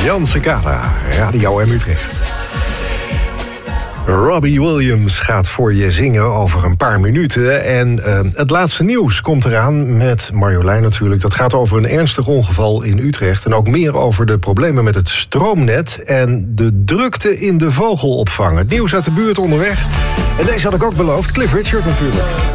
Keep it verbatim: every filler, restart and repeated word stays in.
Jan Cicada, Radio M Utrecht. Robbie Williams gaat voor je zingen over een paar minuten. En uh, het laatste nieuws komt eraan met Marjolein natuurlijk. Dat gaat over een ernstig ongeval in Utrecht. En ook meer over de problemen met het stroomnet en de drukte in de vogelopvang. Het nieuws uit de buurt onderweg. En deze had ik ook beloofd. Cliff Richard natuurlijk.